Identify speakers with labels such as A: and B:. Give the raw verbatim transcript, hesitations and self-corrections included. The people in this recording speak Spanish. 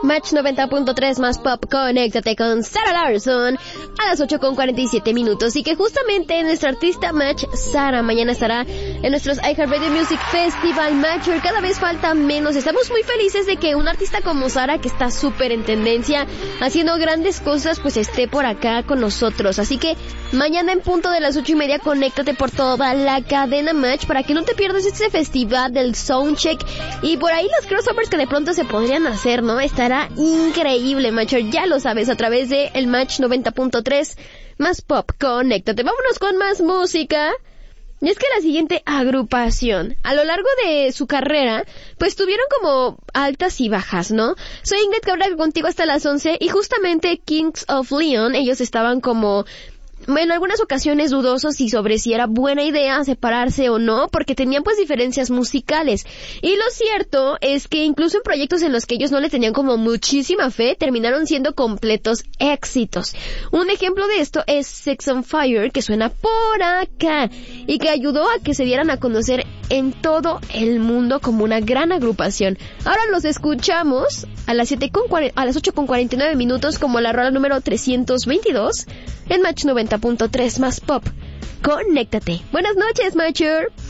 A: Match noventa punto tres más pop, conéctate con Sarah Larson a las ocho con cuarenta y siete minutos. Y que justamente nuestra artista Match, Sarah, mañana estará en nuestros iHeartRadio Music Festival Matcher. Cada vez falta menos. Estamos muy felices de que una artista como Sarah, que está súper en tendencia, haciendo grandes cosas, pues esté por acá con nosotros. Así que mañana en punto de las ocho y media, conéctate por toda la cadena Match para que no te pierdas este festival del Soundcheck y por ahí los crossovers que de pronto se podrían hacer, ¿no? Estará increíble, Matcher, ya lo sabes, a través de el Match noventa punto tres más pop, conéctate. Vámonos con más música. Y es que la siguiente agrupación, a lo largo de su carrera, pues tuvieron como altas y bajas, ¿no? Soy Ingrid Cabrera contigo hasta las once y justamente Kings of Leon, ellos estaban como... en algunas ocasiones dudosos y sobre si era buena idea separarse o no, porque tenían pues diferencias musicales. Y lo cierto es que incluso en proyectos en los que ellos no le tenían como muchísima fe, terminaron siendo completos éxitos. Un ejemplo de esto es Sex on Fire, que suena por acá, y que ayudó a que se dieran a conocer en todo el mundo como una gran agrupación. Ahora los escuchamos a las siete con cuarenta, a las ocho con cuarenta y nueve minutos como la rola número trescientos veintidós en Match noventa punto tres más pop. Conéctate. Buenas noches, Matcher.